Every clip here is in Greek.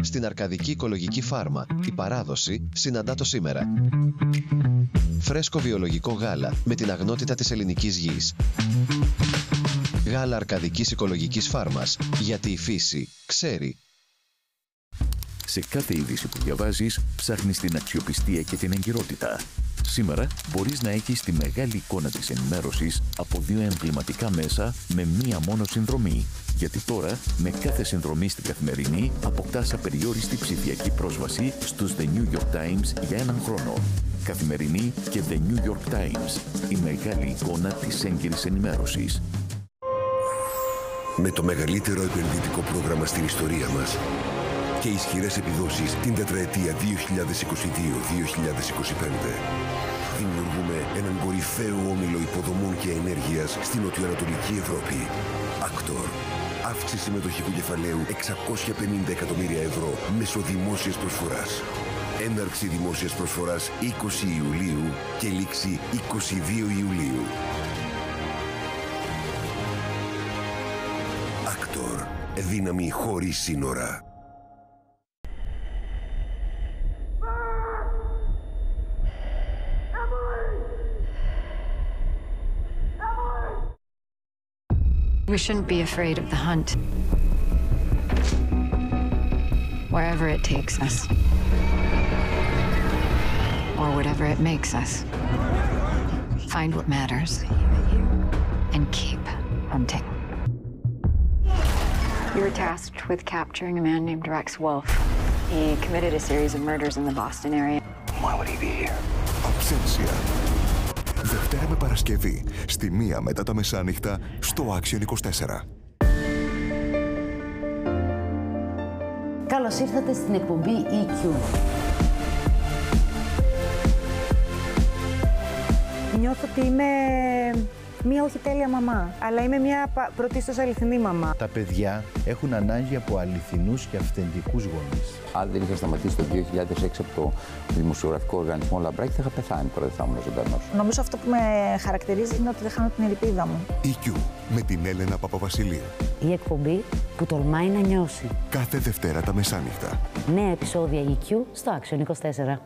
Στην αρκαδική οικολογική φάρμα, η παράδοση συναντά το σήμερα. Φρέσκο βιολογικό γάλα με την αγνότητα της ελληνικής γης. Γάλα αρκαδικής οικολογικής φάρμας, γιατί η φύση ξέρει. Σε κάθε είδηση που διαβάζεις, ψάχνεις την αξιοπιστία και την εγκυρότητα. Σήμερα μπορείς να έχεις τη μεγάλη εικόνα της ενημέρωσης από 2 εμβληματικά μέσα με μία μόνο συνδρομή. Γιατί τώρα, με κάθε συνδρομή στην Καθημερινή, αποκτάς απεριόριστη ψηφιακή πρόσβαση στους The New York Times για 1 χρόνο. Καθημερινή και The New York Times, η μεγάλη εικόνα της έγκυρης ενημέρωσης. Με το μεγαλύτερο επενδυτικό πρόγραμμα στην ιστορία μας και ισχυρές επιδόσεις την τετραετία 2022-2025, δημιουργούμε έναν κορυφαίο όμιλο υποδομών και ενέργειας στην νοτιοανατολική Ευρώπη. Actor. Αύξηση συμμετοχικού κεφαλαίου 650 εκατομμύρια ευρώ μέσω δημόσιας προσφοράς. Έναρξη δημόσιας προσφοράς 20 Ιουλίου και λήξη 22 Ιουλίου. Actor. Δύναμη χωρίς σύνορα. We shouldn't be afraid of the hunt. Wherever it takes us. Or whatever it makes us. Find what matters. And keep hunting. You were tasked with capturing a man named Rex Wolf. He committed a series of murders in the Boston area. Why would he be here? Absentia. Δευτέρα με Παρασκευή, στη 1 μετά τα μεσάνυχτα, στο Action 24. Καλώς ήρθατε στην εκπομπή EQ. Νιώθω ότι είμαι μία όχι τέλεια μαμά, αλλά είμαι μία πρωτίστως αληθινή μαμά. Τα παιδιά έχουν ανάγκη από αληθινούς και αυθεντικούς γονείς. Αν δεν είχα σταματήσει το 2006 από το δημοσιογραφικό οργανισμό Λαμπράκη, θα είχα πεθάνει, τώρα δεν θα ήμουν ζωντανός. Νομίζω αυτό που με χαρακτηρίζει είναι ότι δεν χάνω την ελπίδα μου. EQ με την Έλενα Παπαβασιλείου. Η εκπομπή που τολμάει να νιώσει. Κάθε Δευτέρα τα μεσάνυχτα. Νέα επεισόδια EQ στο Action 24.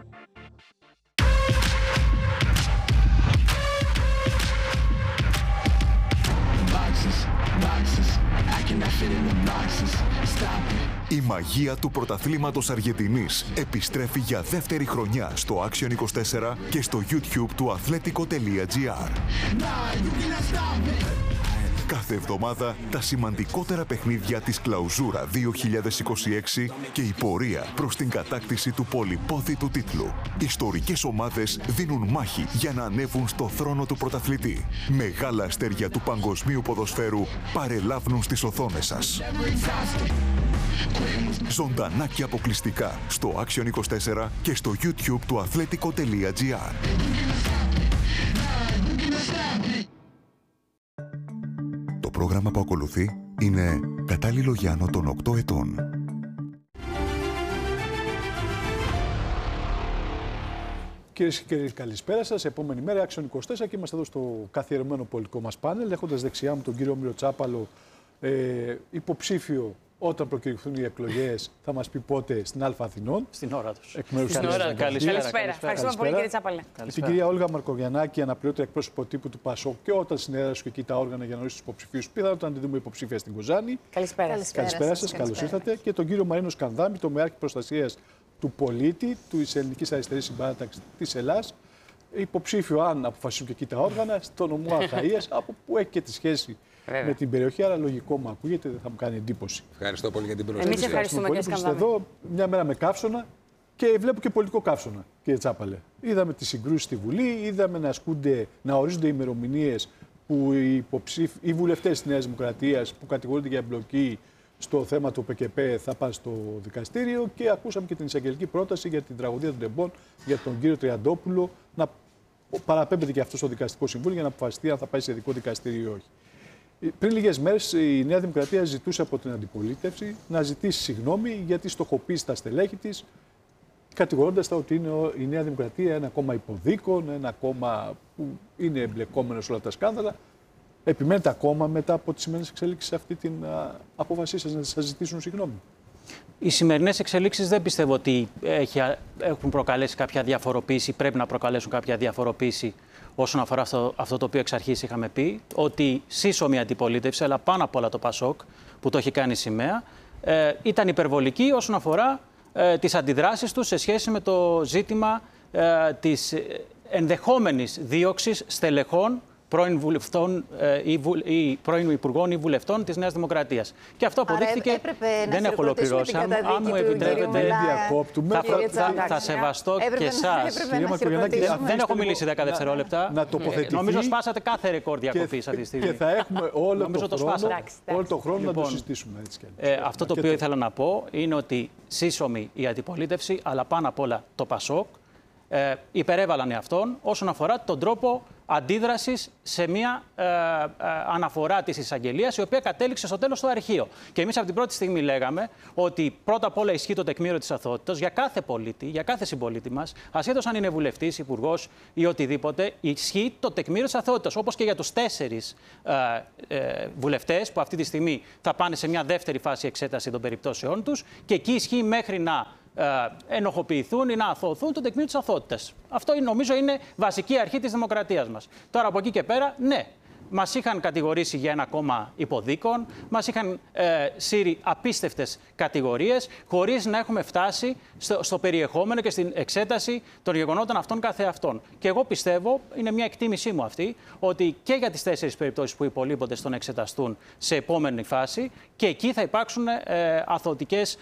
Η μαγεία του πρωταθλήματος Αργεντινής επιστρέφει για δεύτερη χρονιά στο Action 24 και στο YouTube του athletico.gr. Κάθε εβδομάδα τα σημαντικότερα παιχνίδια της Κλαουζούρα 2026 και η πορεία προς την κατάκτηση του πολυπόθητου τίτλου. Ιστορικές ομάδες δίνουν μάχη για να ανέβουν στο θρόνο του πρωταθλητή. Μεγάλα αστέρια του παγκοσμίου ποδοσφαίρου παρελάβουν στις οθόνες σας. Ζωντανά και αποκλειστικά στο Action 24 και στο YouTube του athletico.gr. Το πρόγραμμα που ακολουθεί είναι κατάλληλο για άνω των 8 ετών. Κυρίες και κύριοι, καλησπέρα σας. Επόμενη μέρα, Action 24 και είμαστε εδώ στο καθιερωμένο πολιτικό μας πάνελ. Έχοντας δεξιά μου τον κύριο Όμηρο Τσάπαλο, υποψήφιο όταν προκηρυχθούν οι εκλογές, θα μας πει πότε στην Α Αθηνών. Στην ώρα τους. Καλησπέρα. Ευχαριστούμε πολύ, κύριε Τσάπαλε. Την κυρία Όλγα Μαρκογιαννάκη, αναπληρωτή εκπρόσωπο τύπου του ΠΑΣΟΚ, και όταν συνέδρασε εκεί τα όργανα για να ορίσει τους υποψηφίους, πιθανότατα να τη δούμε υποψήφια στην Κοζάνη. Καλησπέρα σας, καλώς ήρθατε. Και τον κύριο Μαρίνο Σκανδάμη, το Μεάρχη Προστασίας του Πολίτη, της Ελληνικής Αριστερής Συμπαράταξης της Ελλάδας. Υποψήφιο, αν αποφασίσουν και εκεί τα όργανα, στο νομό Αχαΐας, από που έχει και τη σχέση με την περιοχή, αλλά λογικό μου ακούγεται, δεν θα μου κάνει εντύπωση. Ευχαριστώ πολύ για την προσοχή. Εμείς ευχαριστούμε πολύ που είστε εδώ μια μέρα με καύσωνα και βλέπω και πολιτικό καύσωνα, κύριε Τσάπαλε. Είδαμε τις συγκρούσεις στη Βουλή, είδαμε να ορίζονται ημερομηνίες που οι βουλευτές της Νέας Δημοκρατίας που κατηγορούνται για εμπλοκή στο θέμα του ΠΚΠ θα πάνε στο δικαστήριο και ακούσαμε και την εισαγγελική πρόταση για την τραγωδία των Τεμπών για τον κύριο Τριαντόπουλο να παραπέμπεται και αυτό στο δικαστικό συμβούλιο για να αποφασιστεί αν θα πάει σε ειδικό δικαστήριο ή όχι. Πριν λίγες μέρες η Νέα Δημοκρατία ζητούσε από την αντιπολίτευση να ζητήσει συγγνώμη γιατί στοχοποίησε τα στελέχη της, κατηγορώντας τα ότι είναι η Νέα Δημοκρατία ένα κόμμα υποδίκων, ένα κόμμα που είναι εμπλεκόμενο σε όλα τα σκάνδαλα. Επιμένετε ακόμα μετά από τις σημερινές εξέλιξεις σε αυτή την απόφασή σας να σας ζητήσουν συγγνώμη? Οι σημερινές εξελίξεις δεν πιστεύω ότι έχουν προκαλέσει κάποια διαφοροποίηση, πρέπει να προκαλέσουν κάποια διαφοροποίηση όσον αφορά αυτό το οποίο εξ αρχής είχαμε πει, ότι σύσσωμη αντιπολίτευση, αλλά πάνω απ' όλα το ΠΑΣΟΚ, που το έχει κάνει σημαία, ήταν υπερβολική όσον αφορά τις αντιδράσεις τους σε σχέση με το ζήτημα της ενδεχόμενης δίωξης στελεχών, πρώην βουλευτών ή πρώην υπουργών ή βουλευτών της Νέας Δημοκρατίας. Και αυτό αποδείχθηκε. Δεν έχω ολοκληρώσει. Αν μου επιτρέπετε, θα σεβαστώ και εσάς. Δεν έχω μιλήσει 10 δευτερόλεπτα. Νομίζω σπάσατε κάθε ρεκόρ διακοπής αυτή τη στιγμή. Και θα έχουμε όλο το χρόνο να το συζητήσουμε. Αυτό το οποίο ήθελα να πω είναι ότι σύσσωμη η αντιπολίτευση, αλλά πάνω απ' όλα το ΠΑΣΟΚ, υπερέβαλαν εαυτόν όσον αφορά τον τρόπο αντίδρασης σε μια αναφορά της εισαγγελίας, η οποία κατέληξε στο τέλος στο αρχείο. Και εμείς από την πρώτη στιγμή λέγαμε ότι πρώτα απ' όλα ισχύει το τεκμήριο της αθωότητας για κάθε πολίτη, για κάθε συμπολίτη μας, ασχέτως αν είναι βουλευτής, υπουργός ή οτιδήποτε, ισχύει το τεκμήριο της αθωότητας. Όπως και για τους 4 βουλευτές που αυτή τη στιγμή θα πάνε σε μια δεύτερη φάση εξέταση των περιπτώσεών τους, και εκεί ισχύει μέχρι να ενοχοποιηθούν ή να αθωωθούν το τεκμήριο της αθωότητας. Αυτό νομίζω είναι βασική αρχή της δημοκρατίας μας. Τώρα από εκεί και πέρα, ναι, μας είχαν κατηγορήσει για ένα κόμμα υποδίκων, μας είχαν σύρει απίστευτες κατηγορίες, χωρίς να έχουμε φτάσει στο περιεχόμενο και στην εξέταση των γεγονότων αυτών καθεαυτών. Και εγώ πιστεύω, είναι μια εκτίμησή μου αυτή, ότι και για τις 4 περιπτώσεις που υπολείπονται στο να εξεταστούν σε επόμενη φάση, και εκεί θα υπάρξουν αθωωτικές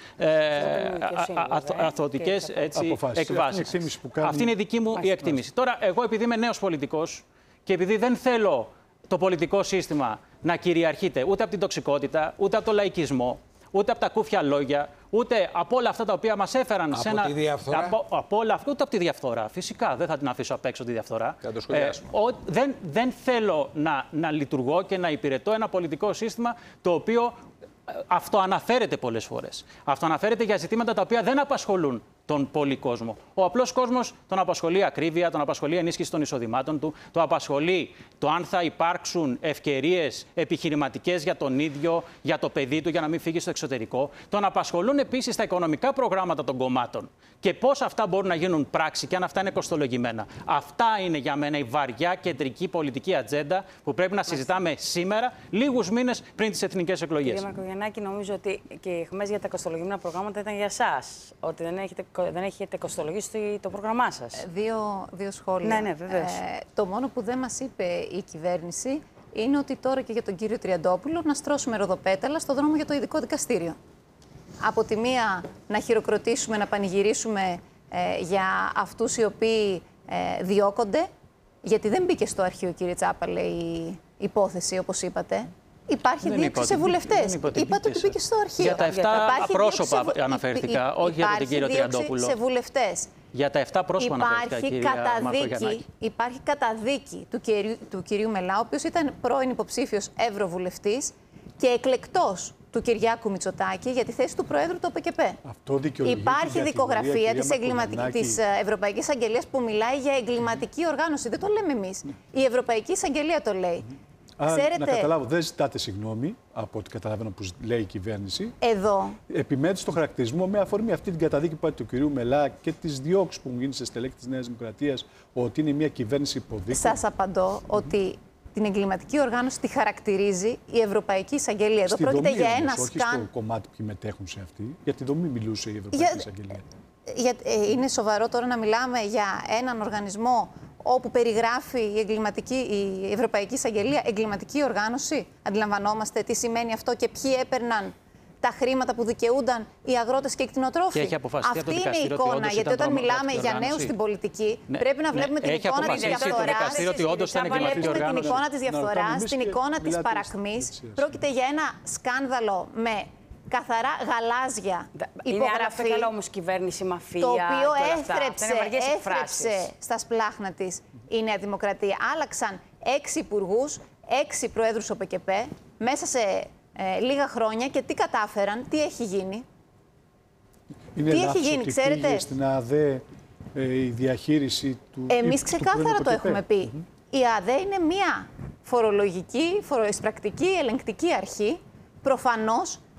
εκβάσεις. Αυτή είναι η δική μου η εκτίμηση. Τώρα, εγώ επειδή είμαι νέος πολιτικός και επειδή δεν θέλω το πολιτικό σύστημα να κυριαρχείται ούτε από την τοξικότητα, ούτε από το λαϊκισμό, ούτε από τα κούφια λόγια, ούτε από όλα αυτά τα οποία μας έφεραν σε ένα. Από τη διαφθορά. Από όλα αυτά, ούτε από τη διαφθορά. Φυσικά δεν θα την αφήσω απ' έξω τη διαφθορά. Δεν θέλω να λειτουργώ και να υπηρετώ ένα πολιτικό σύστημα το οποίο αυτοαναφέρεται πολλές φορές. Αυτοαναφέρεται για ζητήματα τα οποία δεν απασχολούν τον πολύ κόσμο. Ο απλός κόσμος τον απασχολεί ακρίβεια, τον απασχολεί ενίσχυση των εισοδημάτων του, τον απασχολεί το αν θα υπάρξουν ευκαιρίες επιχειρηματικές για τον ίδιο, για το παιδί του, για να μην φύγει στο εξωτερικό. Τον απασχολούν επίσης τα οικονομικά προγράμματα των κομμάτων και πώς αυτά μπορούν να γίνουν πράξη και αν αυτά είναι κοστολογημένα. Αυτά είναι για μένα η βαριά κεντρική πολιτική ατζέντα που πρέπει να συζητάμε σήμερα, λίγους μήνες πριν τις εθνικές εκλογές. Κύριε Μαρκογιαννάκη, νομίζω ότι και οι αιχμές για τα κοστολογημένα προγράμματα ήταν για εσάς. Ότι δεν έχετε κοστολογήσει το πρόγραμμά σας. Δύο σχόλια. Ναι, βεβαίως. Το μόνο που δεν μας είπε η κυβέρνηση είναι ότι τώρα και για τον κύριο Τριαντόπουλο να στρώσουμε ροδοπέταλα στο δρόμο για το ειδικό δικαστήριο. Από τη μία να χειροκροτήσουμε, να πανηγυρίσουμε για αυτούς οι οποίοι διώκονται, γιατί δεν μπήκε στο αρχείο, κύριε Τσάπαλε, η υπόθεση, όπως είπατε. Υπάρχει δίωξη σε βουλευτές. Είπατε ότι μπήκε στο αρχείο. Για τα 7 πρόσωπα αναφέρθηκα, όχι για τον κύριο Τριαντόπουλο. Σε βουλευτές. Για τα 7 πρόσωπα αναφέρθηκα, κύριε Μαρκογιαννάκη. Υπάρχει καταδίκη του κυρίου Μελά, ο οποίος ήταν πρώην υποψήφιος ευρωβουλευτής και εκλεκτός του Κυριάκου Μητσοτάκη για τη θέση του Προέδρου του ΟΠΕΚΕΠΕ. Υπάρχει δικογραφία της Ευρωπαϊκής Αγγελίας που μιλάει για εγκληματική οργάνωση. Δεν το λέμε εμείς. Η Ευρωπαϊκή Εισαγγελία το λέει. Ξέρετε, να καταλάβω, δεν ζητάτε συγγνώμη από ό,τι καταλαβαίνω που λέει η κυβέρνηση. Εδώ. Επιμένετε στο χαρακτηρισμό με αφορμή αυτή την καταδίκη που του κυρίου Μελά και τις διώξεις που μου γίνει σε στελέχη της Νέας Δημοκρατίας ότι είναι μια κυβέρνηση υποδίκων. Σας απαντώ ότι την εγκληματική οργάνωση τη χαρακτηρίζει η Ευρωπαϊκή Εισαγγελία. Εδώ πρόκειται για ένα σκάνδαλο. Όχι στο κομμάτι που μετέχουν σε αυτή. Για τη δομή μιλούσε η Ευρωπαϊκή Εισαγγελία. Είναι σοβαρό τώρα να μιλάμε για έναν οργανισμό όπου περιγράφει η Ευρωπαϊκή Εισαγγελία εγκληματική οργάνωση. Αντιλαμβανόμαστε τι σημαίνει αυτό και ποιοι έπαιρναν τα χρήματα που δικαιούνταν οι αγρότες και οι κτηνοτρόφοι. Αυτή είναι η εικόνα, γιατί όταν μιλάμε για νέους στην πολιτική, πρέπει να βλέπουμε την εικόνα της διαφθοράς. Την εικόνα της διαφθοράς, την εικόνα της παρακμής. Πρόκειται για ένα σκάνδαλο με καθαρά γαλάζια υπογραφή. Είναι όμως κυβέρνηση μαφία. Το οποίο έθρεψε στα σπλάχνα της η Νέα Δημοκρατία. Άλλαξαν 6 υπουργούς, 6 προέδρους ΟΠΕΚΕΠΕ μέσα σε λίγα χρόνια και τι κατάφεραν, τι έχει γίνει. Είναι τι έχει γίνει, ξέρετε. Πήγε στην ΑΔΕ η διαχείριση του. Εμείς ξεκάθαρα το έχουμε πει. Η ΑΔΕ είναι μια φορολογική, φοροεισπρακτική, ελεγκτική αρχή. Προφανώς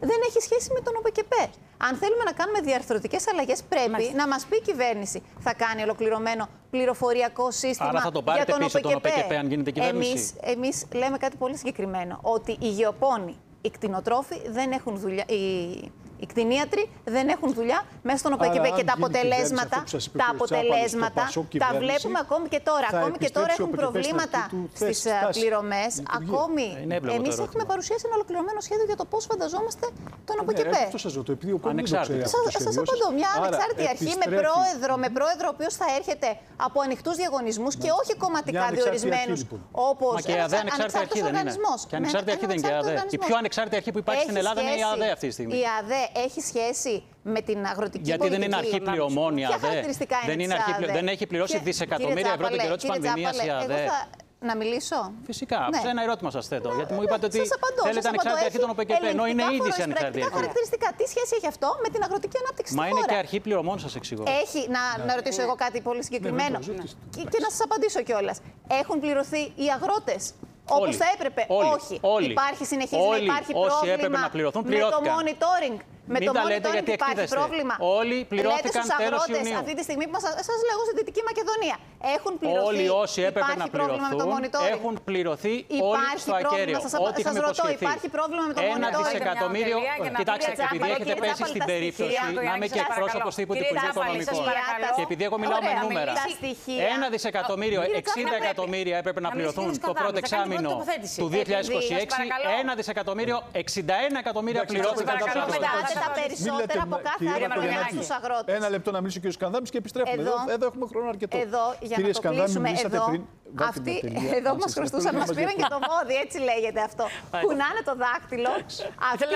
δεν έχει σχέση με τον ΟΠΕΚΕΠΕ. Αν θέλουμε να κάνουμε διαρθρωτικές αλλαγές, πρέπει να μας πει η κυβέρνηση. Θα κάνει ολοκληρωμένο πληροφοριακό σύστημα. Άρα θα το πάρετε για τον πίσω τον ΟΠΕΚΕΠΕ, αν γίνεται κυβέρνηση. Εμείς λέμε κάτι πολύ συγκεκριμένο. Ότι οι γεωπόνοι, οι κτηνοτρόφοι δεν έχουν δουλειά. Οι κτηνίατροι δεν έχουν δουλειά μέσα στον ΟΠΕΚΕΠΕ και τα αποτελέσματα τα βλέπουμε ακόμη και τώρα. Ακόμη και τώρα έχουν προβλήματα στις πληρωμές. Ακόμη εμείς έχουμε παρουσιάσει ένα ολοκληρωμένο σχέδιο για το πώς φανταζόμαστε τον ΟΠΕΚΕΠΕ. Αυτό σας ρωτώ, επειδή ο κόσμος σας απαντώ. Μια ανεξάρτητη αρχή με πρόεδρο ο οποίος θα έρχεται από ανοιχτούς διαγωνισμούς και όχι κομματικά διορισμένους όπως ένας ανεξάρτητος οργανισμός. Και ανεξάρτητη αρχή δεν είναι και η ΑΔΕ. Η πιο ανεξάρτητη αρχή που υπάρχει στην Ελλάδα είναι η ΑΔΕ αυτή τη στιγμή. Έχει σχέση με την αγροτική γιατί πολιτική. Δεν είναι αρχή πληρωμών η ΑΔΕ. Δεν έχει πληρώσει δισεκατομμύρια ευρώ τον καιρό της πανδημίας η ΑΔΕ. Να μιλήσω. Φυσικά. Ναι. Ένα ερώτημα σας θέτω. Γιατί μου είπατε ότι θέλετε ανεξάρτητη αρχή των ΟΠΕΚΕΠΕ, ενώ είναι ήδη σε ανεξάρτητη αρχή. Χαρακτηριστικά. Τι σχέση έχει αυτό με την αγροτική ανάπτυξη στη χώρα? Μα είναι και αρχή πληρωμών, σας εξηγώ. Έχει. Να ρωτήσω εγώ κάτι πολύ συγκεκριμένο. Και να σας απαντήσω κιόλας. Έχουν πληρωθεί οι αγρότες όπως θα έπρεπε? Όχι. Υπάρχει συνεχίζει να υπάρχει πρόβλημα με το monitoring. Με μην το τα λέτε γιατί υπάρχει πρόβλημα. Όλοι πληρώθηκαν τέλος Ιουνίου. Αυτή τη στιγμή που σας λέγω στη Δυτική Μακεδονία έχουν πληρωθεί. Όλοι όσοι έπρεπε να πληρωθούν έχουν πληρωθεί όλοι στο ακέραιο. Ό,τι είχαμε υποσχεθεί. Υπάρχει πρόβλημα με το monitoring. 1 δισεκατομμύριο. Κοιτάξτε, επειδή έχετε πέσει στην περίπτωση να είμαι και εκπρόσωπος τύπου του Υπουργείου Οικονομικών και επειδή εγώ μιλάω με νούμερα, 1 δισεκατομμύριο, 60 εκατομμύρια έπρεπε να πληρωθούν το πρώτο εξάμηνο του 2026. 1 δισεκατομμύριο, 61 εκατομμύρια πληρώθηκαν στους αγρότες. Τα περισσότερα από κάθε άλλη στους αγρότες. Ένα λεπτό να μιλήσει ο κ. Σκανδάμης και επιστρέφουμε. Εδώ έχουμε χρόνο αρκετό. Εδώ, για να το κλείσουμε, εδώ μας χρωστούσαν, μας πήραν και το βόδι, έτσι λέγεται αυτό. Κουνάνε το δάχτυλο. Αυτοί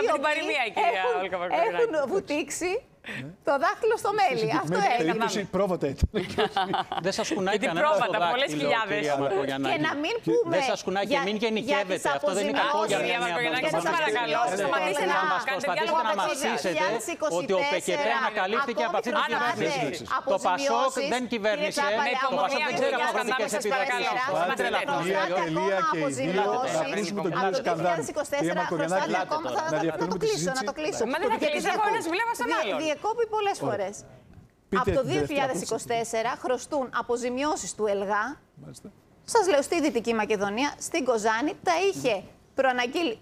έχουν βουτήξει το δάχτυλο στο μέλι. Αυτό έγινε. Πρόβατα ήταν. Δεν σας κουνάει κανένα το δάχτυλο, κυρία Μακογιαννάκη. Και να μην πούμε... Δεν σας κουνάει και μην γενικεύετε. Αυτό δεν είναι κακό για μια Σταματήστε να μαθήσετε ότι ο ΟΠΕΚΕΠΕ ανακαλύφθηκε από αυτή την κυβέρνηση. Το ΠΑΣΟΚ δεν κυβέρνησε. Το ΠΑΣΟΚ δεν ξέρει από αγροτικές επιδοτήσεις. Ελία και οι δύο να ακούσουμε τον κύριο Σκανδάμη. Κυρία Μακογιαννάκη, να το κλείσω. Διεκόπη πολλές φορές. Από το 2024 χρωστούν αποζημιώσεις του ΕΛΓΑ. Σας λέω, στη Δυτική Μακεδονία, στην Κοζάνη, τα είχε προαναγγείλει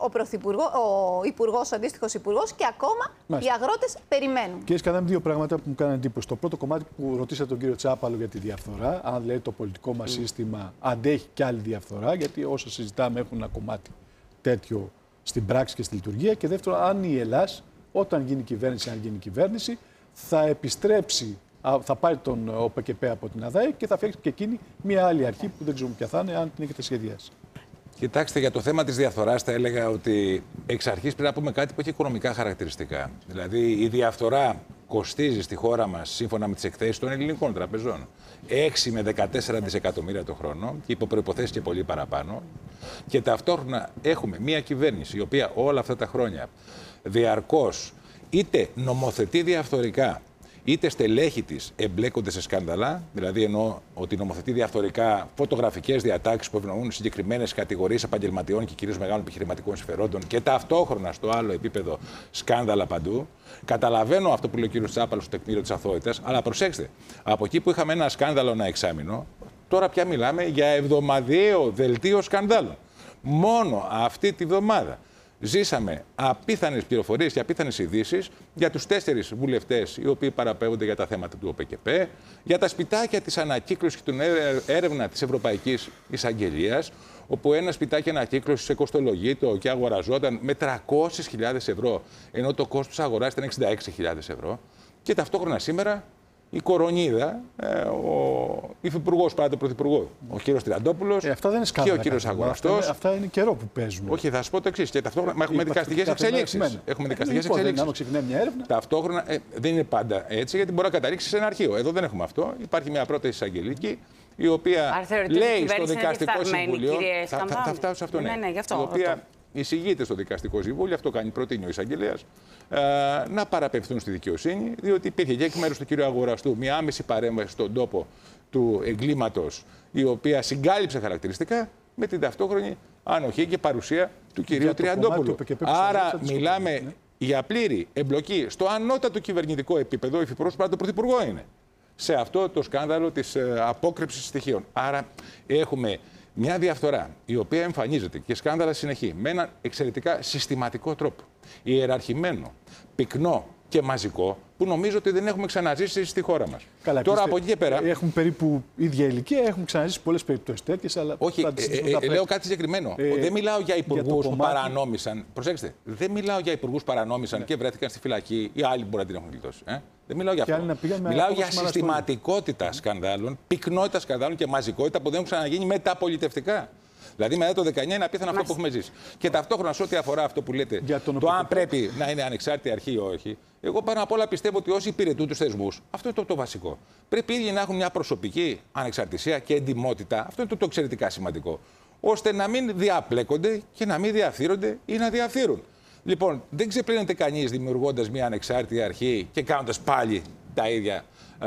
ο Υπουργός, ο αντίστοιχος Υπουργός, και ακόμα οι αγρότες περιμένουν. Κύριε Σκανδάμη, δύο πράγματα που μου κάνουν εντύπωση. Το πρώτο κομμάτι που ρωτήσατε τον κύριο Τσάπαλο για τη διαφθορά, αν λέει το πολιτικό μας σύστημα αντέχει κι άλλη διαφθορά, γιατί όσα συζητάμε έχουν ένα κομμάτι τέτοιο στην πράξη και στη λειτουργία. Και δεύτερο, αν η Ελλάς, όταν γίνει κυβέρνηση, αν γίνει κυβέρνηση, θα επιστρέψει, θα πάρει τον ΟΠΕΚΕΠΕ από την ΑΔΑΕ και θα φτιάξει και εκείνη μια άλλη αρχή που δεν ξέρουμε ποια θα είναι, αν την έχετε σχεδιάσει. Κοιτάξτε, για το θέμα της διαφθοράς θα έλεγα ότι εξ αρχής πρέπει να πούμε κάτι που έχει οικονομικά χαρακτηριστικά. Δηλαδή, η διαφθορά κοστίζει στη χώρα μας, σύμφωνα με τις εκθέσεις των ελληνικών τραπεζών, 6 με 14 δισεκατομμύρια το χρόνο και υπό προϋποθέσεις και πολύ παραπάνω. Και ταυτόχρονα έχουμε μια κυβέρνηση η οποία όλα αυτά τα χρόνια διαρκώς είτε νομοθετεί διαφθορικά, είτε στελέχη της εμπλέκονται σε σκάνδαλα, δηλαδή εννοώ ότι νομοθετεί διαφθορικά φωτογραφικές διατάξεις που ευνοούν συγκεκριμένες κατηγορίες επαγγελματιών και κυρίως μεγάλων επιχειρηματικών συμφερόντων και ταυτόχρονα στο άλλο επίπεδο σκάνδαλα παντού. Καταλαβαίνω αυτό που λέει ο κ. Τσάπαλος στο τεκμήριο της αθωότητας, αλλά προσέξτε, από εκεί που είχαμε ένα σκάνδαλο ένα εξάμηνο, τώρα πια μιλάμε για εβδομαδιαίο δελτίο σκανδάλων. Μόνο αυτή τη βδομάδα ζήσαμε απίθανες πληροφορίες και απίθανες ειδήσεις για τους 4 βουλευτές οι οποίοι παραπέμπονται για τα θέματα του ΟΠΕΚΕΠΕ, για τα σπιτάκια της ανακύκλωσης και την έρευνα της Ευρωπαϊκής Εισαγγελίας, όπου ένα σπιτάκι ανακύκλωσης κοστολογείται και αγοραζόταν με 300.000 ευρώ, ενώ το κόστος αγοράς ήταν 66.000 ευρώ. Και ταυτόχρονα σήμερα η κορονίδα, ο υφυπουργός παρά τον πρωθυπουργό, ο κύριος Τριαντόπουλος και ο κύριος Αγοραστός. Αυτά είναι καιρό που παίζουν. Όχι, θα σας πω το εξής. Και ταυτόχρονα έχουμε δικαστικές εξελίξεις. Έχουμε δικαστικές εξελίξεις. Αν ξεκινάει μια έρευνα. Ταυτόχρονα δεν είναι πάντα έτσι, γιατί μπορεί να καταλήξει σε ένα αρχείο. Εδώ δεν έχουμε αυτό. Υπάρχει μια πρόταση εισαγγελική, η οποία λέει στο δικαστικό συμβούλιο. Θα φτάσω σε αυτό, ναι. Η οποία εισηγείται στο δικαστικό συμβούλιο, αυτό κάνει, προτείνει ο εισαγγελέας, να παραπευθούν στη δικαιοσύνη, διότι υπήρχε και εκ μέρους του κ. Αγοραστού μια άμεση παρέμβαση στον τόπο του εγκλήματος, η οποία συγκάλυψε χαρακτηριστικά με την ταυτόχρονη ανοχή και παρουσία του κ. Τριαντόπουλου. Άρα μιλάμε για πλήρη εμπλοκή στο ανώτατο κυβερνητικό επίπεδο, ο υφυπουργός παρά τον πρωθυπουργό είναι, σε αυτό το σκάνδαλο της απόκρυψης στοιχείων. Άρα έχουμε μια διαφθορά η οποία εμφανίζεται και σκάνδαλα συνεχή με έναν εξαιρετικά συστηματικό τρόπο, ιεραρχημένο, πυκνό και μαζικό, που νομίζω ότι δεν έχουμε ξαναζήσει στη χώρα μας. Καλά, τώρα από εκεί και πέρα. Έχουν περίπου ίδια ηλικία, έχουν ξαναζήσει πολλές περιπτώσεις τέτοιες, αλλά. Όχι, λέω κάτι συγκεκριμένο. Δεν μιλάω για υπουργούς που παρανόμησαν. Προσέξτε, δεν μιλάω για υπουργούς που παρανόμησαν και βρέθηκαν στη φυλακή ή άλλοι μπορεί να την έχουν γλιτώσει. Δεν μιλάω για αυτό. Μιλάω για συστηματικότητα σκανδάλων, πυκνότητα σκανδάλων και μαζικότητα που δεν έχουν ξαναγίνει μεταπολιτευτικά. Δηλαδή, μετά το 19 είναι απίθανο αυτό που έχουμε ζήσει. Και ταυτόχρονα, σε ό,τι αφορά αυτό που λέτε, το αν πρέπει να είναι ανεξάρτητη αρχή ή όχι, εγώ πάνω απ' όλα πιστεύω ότι όσοι υπηρετούν τους θεσμούς, αυτό είναι το βασικό. Πρέπει οι ίδιοι να έχουν μια προσωπική ανεξαρτησία και εντιμότητα. Αυτό είναι το εξαιρετικά σημαντικό. Ώστε να μην διαπλέκονται και να μην διαφθείρονται ή να διαφθείρουν. Λοιπόν, δεν ξεπλένεται κανείς δημιουργώντας μια ανεξάρτητη αρχή και κάνοντας πάλι τα ίδια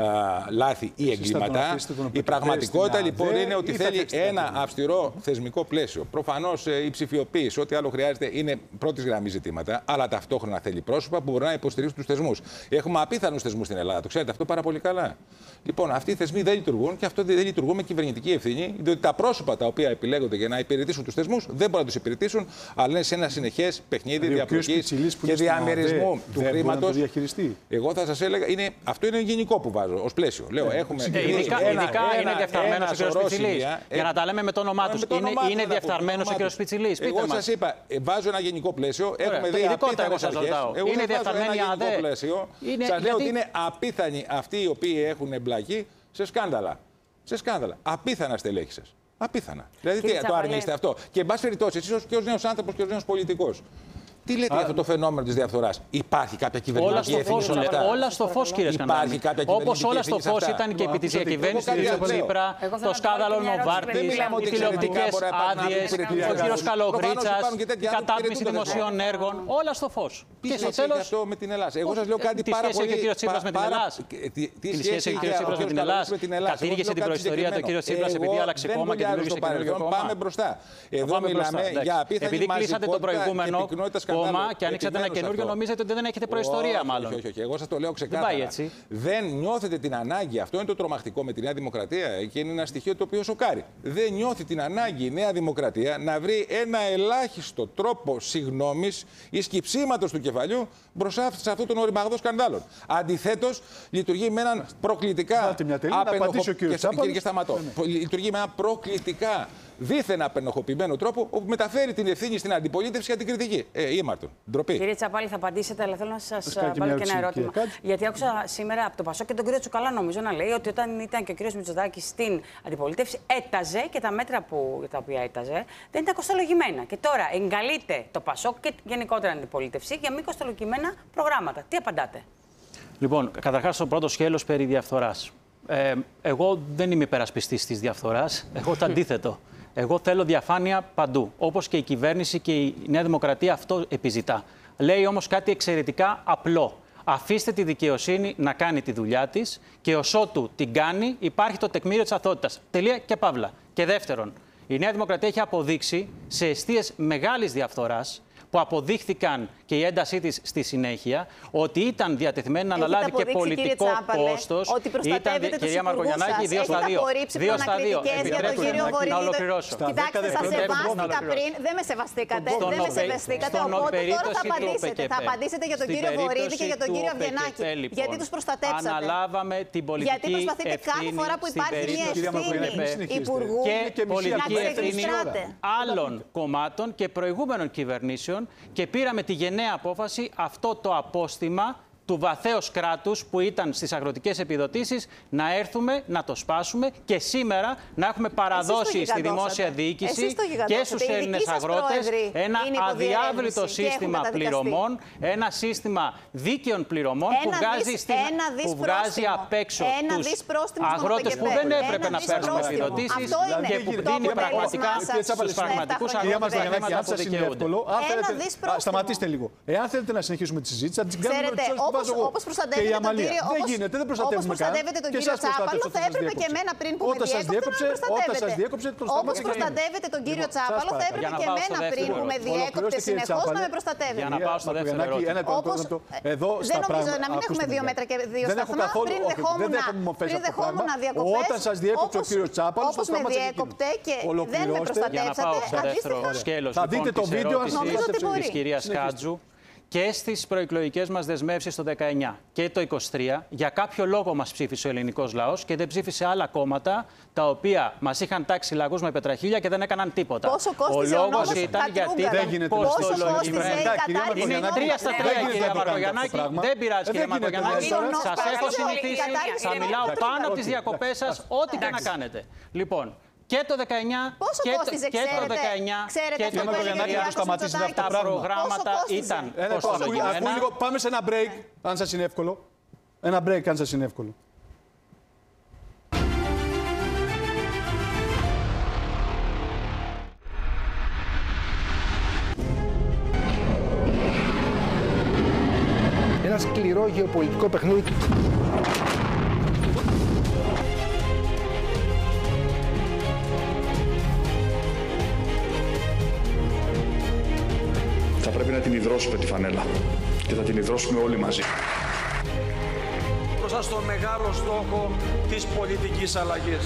λάθη ή εγκλήματα. Η πραγματικότητα λοιπόν είναι ότι θέλει ένα αυστηρό θεσμικό πλαίσιο. Προφανώς η ψηφιοποίηση, ό,τι άλλο χρειάζεται, είναι πρώτης γραμμής ζητήματα, αλλά ταυτόχρονα θέλει πρόσωπα που μπορούν να υποστηρίξουν τους θεσμούς. Έχουμε απίθανους θεσμούς στην Ελλάδα, το ξέρετε αυτό πάρα πολύ καλά. Λοιπόν, αυτοί οι θεσμοί δεν λειτουργούν και αυτό δεν λειτουργούν με κυβερνητική ευθύνη, διότι τα πρόσωπα τα οποία επιλέγονται για να υπηρετήσουν τους θεσμούς δεν μπορούν να τους υπηρετήσουν, αλλά είναι σε ένα συνεχές παιχνίδι διαπλοκής και διαμερισμού του χρήματος. Εγώ θα σας έλεγα, αυτό είναι γενικό που βάζω ως πλαίσιο. Λέω, έχουμε ειδικά είναι διεφθαρμένος ο κ. Σπιτσιλής. Για να τα λέμε με το όνομά τους. Είναι διεφθαρμένος ο κ. Σπιτσιλής. Εγώ σας είπα, βάζω ένα γενικό πλαίσιο. Έχουμε δει απίθανες αρχές. Είναι διεφθαρμένοι οι ΑΔΕ. Σας λέω ότι είναι απίθανοι αυτοί οι οποίοι έχουν εμπλακεί σε σκάνδαλα. Σε σκάνδαλα. Απίθανα στελέχη σας. Απίθανα. Δηλαδή τι το αρνείστε αυτό. Και εν πάση περιπτώσει, εσείς και ως νέος άνθρωπος και ως νέος πολιτικός. Τι λέτε για αυτό το φαινόμενο της διαφθοράς? Υπάρχει κάποια κυβερνητική ευθύνη σε αυτά? Όλα στο φως, κύριε Σκανδάλη. Όπως όλα στο φως ήταν και επί της διακυβέρνησης του Τσίπρα, το σκάνδαλο Νοβάρτης, οι τηλεοπτικές άδειες, ο κύριος Καλογρίτσας, η κατάτμιση δημοσίων έργων. Όλα στο φως. Και στο τέλος. Αυτό με την Ελλάδα. Εγώ σας λέω κάτι πάρα πολύ. Τι σχέση έχει ο κύριος Τσίπρας με την Ελλάδα? Τι σχέση έχει ο κύριος Τσίπρας με την Ελλάδα? Κατήργησε την προϊστορία του κύριος Τσίπρας επειδή άλλαξε κόμμα και δημιούργησε καινούργιο κόμμα. Πάμε μπροστά. Εδώ μιλάμε για απίθανη μαζικότητα και ανοίξατε ένα καινούριο, νομίζετε ότι δεν έχετε προϊστορία, μάλλον. Όχι. Εγώ σας το λέω ξεκάθαρα. Δεν νιώθετε την ανάγκη, αυτό είναι το τρομακτικό με τη Νέα Δημοκρατία και είναι ένα στοιχείο το οποίο σοκάρει. Δεν νιώθει την ανάγκη η Νέα Δημοκρατία να βρει ένα ελάχιστο τρόπο συγγνώμης ή σκυψίματος του κεφαλιού μπροστά σε αυτόν τον οριμαγδό σκανδάλων. Αντιθέτως, λειτουργεί με έναν προκλητικά λειτουργεί με ένα προκλητικά δίθεν απενοχοποιημένο τρόπο, όπου μεταφέρει την ευθύνη στην αντιπολίτευση και την κριτική. Ήμαρτον. Ντροπή. Κύριε Τσαπάλη, θα απαντήσετε, αλλά θέλω να σας βάλω και ένα ερώτημα. Γιατί άκουσα σήμερα από το Πασόκ και τον κύριο Τσουκαλά, νομίζω, να λέει ότι όταν ήταν και ο κύριος Μητσοτάκης στην αντιπολίτευση, έταζε και τα μέτρα τα οποία έταζε δεν ήταν κοστολογημένα. Και τώρα εγκαλείται το Πασόκ και γενικότερα αντιπολίτευση για μη κοστολογημένα προγράμματα. Τι απαντάτε? Λοιπόν, καταρχάς, το πρώτο σκέλος περί διαφθοράς. Εγώ δεν είμαι υπερασπιστής της διαφθοράς. Εγώ το αντίθετο. Εγώ θέλω διαφάνεια παντού. Όπως και η κυβέρνηση και η Νέα Δημοκρατία αυτό επιζητά. Λέει όμως κάτι εξαιρετικά απλό. Αφήστε τη δικαιοσύνη να κάνει τη δουλειά της και ως ότου την κάνει υπάρχει το τεκμήριο της αθωότητας. Τελεία και παύλα. Και δεύτερον, η Νέα Δημοκρατία έχει αποδείξει σε εστίες μεγάλης διαφθοράς, που αποδείχθηκαν και η έντασή της στη συνέχεια, ότι ήταν διατεθειμένη να αναλάβει και πολιτικό κόστος. Ότι προστατεύετε τους υπουργούς σας. Έχετε απορρίψει προνακριτικές για τον κύριο Βορύδη. Κοιτάξτε, σας σεβάστηκα πριν, δεν με σεβαστήκατε, δεν με σεβαστήκατε, οπότε τώρα θα απαντήσετε. Θα απαντήσετε για τον κύριο Βορύδη και για τον κύριο Αβγενάκη. Γιατί τους προστατέψατε? Αναλάβαμε την πολιτική ευθύνη. Γιατί προσπαθείτε κάθε φορά που υπάρχει μια ευθύνη υπουργού και πολιτική ευθύνη άλλων κομμάτων και προηγούμενων κυβερνήσεων. Και πήραμε τη γενναία απόφαση αυτό το απόστημα του βαθέως κράτους που ήταν στις αγροτικές επιδοτήσεις να έρθουμε να το σπάσουμε και σήμερα να έχουμε παραδώσει στη δημόσια διοίκηση και στους Έλληνες αγρότες ένα αδιάβλητο σύστημα πληρωμών, ένα σύστημα δίκαιων πληρωμών που βγάζει απ' έξω τους αγρότες που δεν έπρεπε να παίρνουν επιδοτήσεις και που δίνει πραγματικά στους πραγματικούς αγρότες τα χρήματα που δικαιούνται. Σταματήστε λίγο. Εάν θέλετε να συνεχίσουμε τη συζήτηση, θα την κάνουμε με τους βάζω εγώ. Όπως προστατεύετε τον κύριο. Δεν γίνεται, δεν προστατεύουμε καν. Όπως προστατεύετε τον κύριο Τσάπαλο, θα έπρεπε και εμένα πριν που με διέκοπτε να με προστατεύετε. Όπως προστατεύετε τον κύριο Τσάπαλο, θα έπρεπε και εμένα πριν που με διέκοπτε συνεχώς να με προστατεύετε. Για να πάω στο δεύτερο ερώτημα. Δεν νομίζω να μην έχουμε 2 μέτρα και 2 σταθμά. Πριν δεχόμουν διακοπές. Όταν σας διέκοψε ο κύριος Τσάπαλος, όπως με διέκοπτε και δεν με προστατεύσατε, θα δείτε το βίντεο της κυρίας Χάτζου. Και στις προεκλογικές μας δεσμεύσεις το 19 και το 23, για κάποιο λόγο μας ψήφισε ο ελληνικός λαός και δεν ψήφισε άλλα κόμματα τα οποία μας είχαν τάξει λαγούς με πετραχίλια και δεν έκαναν τίποτα. Πόσο κόστιζε ο λόγος ήταν γιατί ήταν κοστολογημένο. Είναι 3 στα 3, κυρία Μαυρογιαννάκη. Δεν πειράζει, κυρία Μαυρογιαννάκη. Σας έχω συνηθίσει. Θα μιλάω πάνω από τις διακοπές σας, ό,τι και να κάνετε. Λοιπόν. Και το 19 πόσο κόστιζε, και το 19 και το 20. Τα προγράμματα ήταν κοστολογημένα. Πάμε σε ένα break, αν σας είναι εύκολο. Ένα break, αν σας είναι εύκολο. Ένα σκληρό γεωπολιτικό παιχνίδι. Θα πρέπει να την ιδρώσουμε τη φανέλα και θα την ιδρώσουμε όλοι μαζί. Μπροστά στο μεγάλο στόχο της πολιτικής αλλαγής.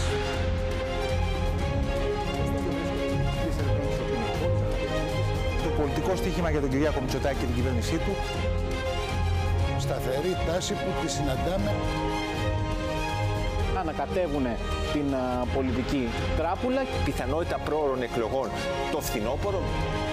Το πολιτικό στοίχημα για τον Κυριάκο Μητσοτάκη και την κυβέρνησή του. Σταθερή τάση που τη συναντάμε. Ανακατεύουν την πολιτική τράπουλα. Πιθανότητα πρόωρων εκλογών το φθινόπωρο.